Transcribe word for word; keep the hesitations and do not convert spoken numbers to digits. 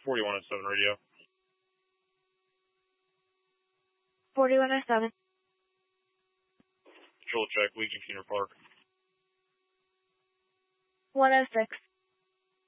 forty-one oh seven radio. forty-one oh seven. Control check, Legion Keener Park. one oh six.